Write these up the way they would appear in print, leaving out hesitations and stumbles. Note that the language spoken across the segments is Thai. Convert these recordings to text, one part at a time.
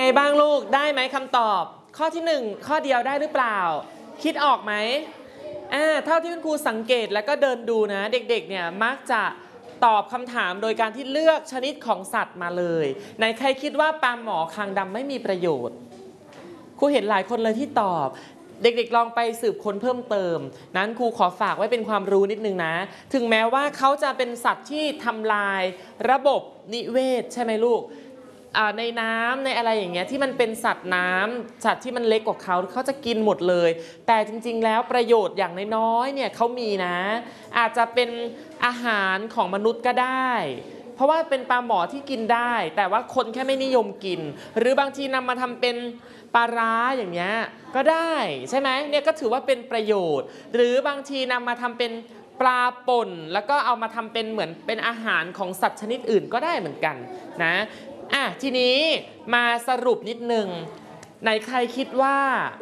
ไงบ้างลูกได้ไหมคำตอบข้อที่1ข้อเดียวได้หรือเปล่าคิดออกไหมเท่าที่คุณครูสังเกตแล้วก็เดินดูนะเด็กๆเนี่ยมักจะตอบคำถามโดยการที่เลือกชนิดของสัตว์มาเลยไหนใครคิดว่าปลาหมอคางดำไม่มีประโยชน์ครูเห็นหลายคนเลยที่ตอบเด็กๆลองไปสืบค้นเพิ่มเติมนั้นครูขอฝากไว้เป็นความรู้นิดนึงนะถึงแม้ว่าเขาจะเป็นสัตว์ที่ทำลายระบบนิเวศใช่ไหมลูกในน้ำในอะไรอย่างเงี้ยที่มันเป็นสัตว์น้ำสัตว์ที่มันเล็กกว่าเขาจะกินหมดเลยแต่จริงๆแล้วประโยชน์อย่างน้อยๆเนี่ยเขามีนะอาจจะเป็นอาหารของมนุษย์ก็ได้เพราะว่าเป็นปลาหมอที่กินได้แต่ว่าคนแค่ไม่นิยมกินหรือบางทีนำมาทำเป็นปลาร้าอย่างเงี้ยก็ได้ใช่ไหมเนี่ยก็ถือว่าเป็นประโยชน์หรือบางทีนำมาทำเป็นปลาป่นแล้วก็เอามาทำเป็นเหมือนเป็นอาหารของสัตว์ชนิดอื่นก็ได้เหมือนกันนะทีนี้มาสรุปนิดนึงไหนใครคิดว่า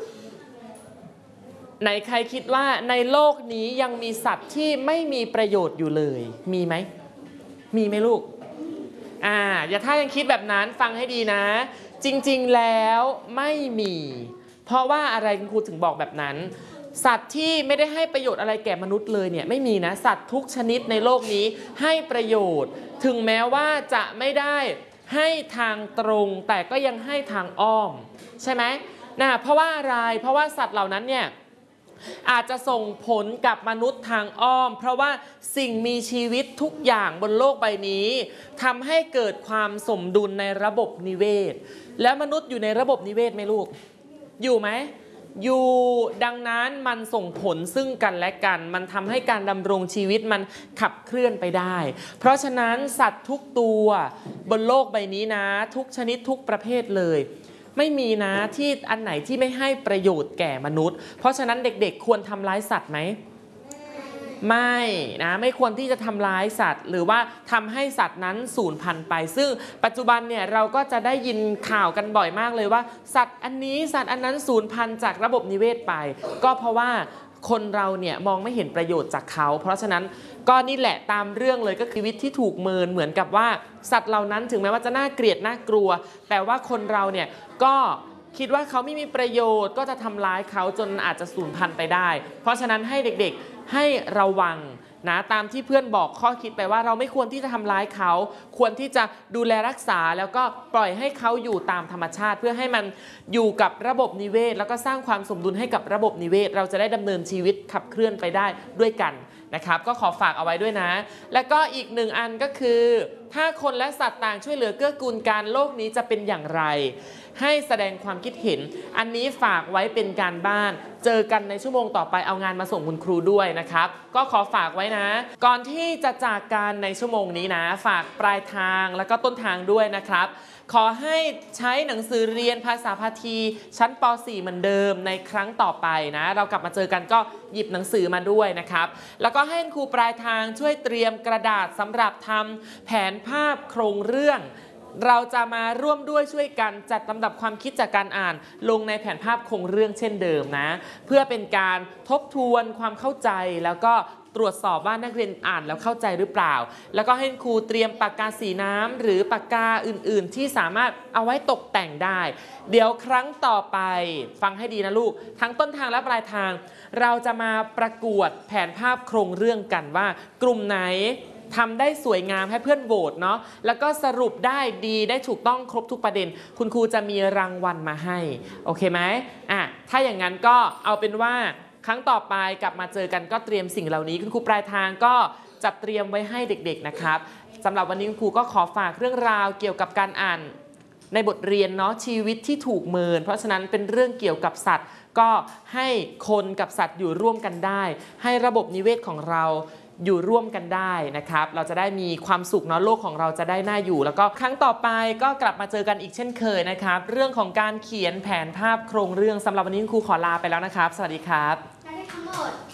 ในโลกนี้ยังมีสัตว์ที่ไม่มีประโยชน์อยู่เลยมีไหมลูกอย่าถ้ายังคิดแบบนั้นฟังให้ดีนะจริงๆแล้วไม่มีเพราะว่าอะไรคุณครูถึงบอกแบบนั้นสัตว์ที่ไม่ได้ให้ประโยชน์อะไรแก่มนุษย์เลยเนี่ยไม่มีนะสัตว์ทุกชนิดในโลกนี้ให้ประโยชน์ถึงแม้ว่าจะไม่ได้ให้ทางตรงแต่ก็ยังให้ทางอ้อมใช่ไหมเพราะว่าอะไรเพราะว่าสัตว์เหล่านั้นเนี่ยอาจจะส่งผลกับมนุษย์ทางอ้อมเพราะว่าสิ่งมีชีวิตทุกอย่างบนโลกใบนี้ทำให้เกิดความสมดุลในระบบนิเวศแล้วมนุษย์อยู่ในระบบนิเวศไหมลูกอยู่ไหมอยู่ดังนั้นมันส่งผลซึ่งกันและกันมันทำให้การดำรงชีวิตมันขับเคลื่อนไปได้เพราะฉะนั้นสัตว์ทุกตัวบนโลกใบนี้นะทุกชนิดทุกประเภทเลยไม่มีนะที่อันไหนที่ไม่ให้ประโยชน์แก่มนุษย์เพราะฉะนั้นเด็กๆควรทำร้ายสัตว์ไหมไม่นะไม่ควรที่จะทำร้ายสัตว์หรือว่าทำให้สัตว์นั้นสูญพันธุ์ไปซึ่งปัจจุบันเนี่ยเราก็จะได้ยินข่าวกันบ่อยมากเลยว่าสัตว์อันนี้สัตว์อันนั้นสูญพันธุ์จากระบบนิเวศไปก็เพราะว่าคนเราเนี่ยมองไม่เห็นประโยชน์จากเขาเพราะฉะนั้นก็นี่แหละตามเรื่องเลยก็คือชีวิตที่ถูกเมินเหมือนกับว่าสัตว์เหล่านั้นถึงแม้ว่าจะน่าเกลียดน่ากลัวแต่ว่าคนเราเนี่ยก็คิดว่าเขาไม่มีประโยชน์ก็จะทำร้ายเขาจนอาจจะสูญพันธุ์ไปได้เพราะฉะนั้นให้เด็กๆให้ระวังนะตามที่เพื่อนบอกข้อคิดไปว่าเราไม่ควรที่จะทำร้ายเขาควรที่จะดูแลรักษาแล้วก็ปล่อยให้เขาอยู่ตามธรรมชาติเพื่อให้มันอยู่กับระบบนิเวศแล้วก็สร้างความสมดุลให้กับระบบนิเวศเราจะได้ดำเนินชีวิตขับเคลื่อนไปได้ด้วยกันนะครับก็ขอฝากเอาไว้ด้วยนะและก็อีกหนึ่งอันก็คือถ้าคนและสัตว์ต่างช่วยเหลือเกื้อกูลกันโลกนี้จะเป็นอย่างไรให้แสดงความคิดเห็นอันนี้ฝากไว้เป็นการบ้านเจอกันในชั่วโมงต่อไปเอางานมาส่งคุณครูด้วยนะครับก็ขอฝากไว้นะก่อนที่จะจากกันในชั่วโมงนี้นะฝากปลายทางแล้วก็ต้นทางด้วยนะครับขอให้ใช้หนังสือเรียนภาษาพาทีชั้นป .4 เหมือนเดิมในครั้งต่อไปนะเรากลับมาเจอกันก็หยิบหนังสือมาด้วยนะครับแล้วก็ให้ครูปลายทางช่วยเตรียมกระดาษสำหรับทำแผนภาพโครงเรื่องเราจะมาร่วมด้วยช่วยกันจัดลำดับความคิดจากการอ่านลงในแผนภาพโครงเรื่องเช่นเดิมนะเพื่อเป็นการทบทวนความเข้าใจแล้วก็ตรวจสอบว่านักเรียนอ่านแล้วเข้าใจหรือเปล่าแล้วก็ให้ครูเตรียมปากกาสีน้ำหรือปากกาอื่นๆที่สามารถเอาไว้ตกแต่งได้เดี๋ยวครั้งต่อไปฟังให้ดีนะลูกทั้งต้นทางและปลายทางเราจะมาประกวดแผนภาพโครงเรื่องกันว่ากลุ่มไหนทำได้สวยงามให้เพื่อนโหวตเนาะแล้วก็สรุปได้ดีได้ถูกต้องครบทุกประเด็นคุณครูจะมีรางวัลมาให้โอเคไหมถ้าอย่างนั้นก็เอาเป็นว่าครั้งต่อไปกลับมาเจอกันก็เตรียมสิ่งเหล่านี้คุณครูปลายทางก็จัดเตรียมไว้ให้เด็กๆนะครับสำหรับวันนี้คุณครูก็ขอฝากเรื่องราวเกี่ยวกับการอ่านในบทเรียนเนาะชีวิตที่ถูกเมินเพราะฉะนั้นเป็นเรื่องเกี่ยวกับสัตว์ก็ให้คนกับสัตว์อยู่ร่วมกันได้ให้ระบบนิเวศของเราอยู่ร่วมกันได้นะครับเราจะได้มีความสุขเนาะโลกของเราจะได้น่าอยู่แล้วก็ครั้งต่อไปก็กลับมาเจอกันอีกเช่นเคยนะครับเรื่องของการเขียนแผนภาพโครงเรื่องสำหรับวันนี้ครูขอลาไปแล้วนะครับสวัสดีครับ